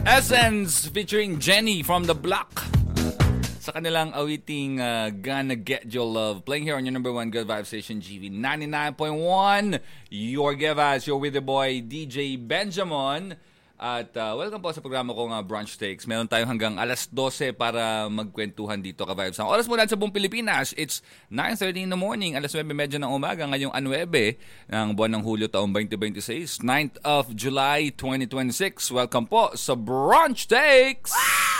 Essence featuring Jenny from the Block. Sa kanilang awiting Gonna Get Your Love. Playing here on your number one Good Vibe Station, GV 99.1. Your Givas, you're with the boy DJ Benjamin. At welcome po sa programa ko Brunch Takes. Meron tayo hanggang alas 12 para magkwentuhan dito ka Vibes. Ang oras mo sa buong Pilipinas, it's 9:30 in the morning, alas 9:30 ng umaga, ngayong 9 ng buwan ng Hulyo taong 2026, 9th of July 2026. Welcome po sa Brunch Takes! Wow!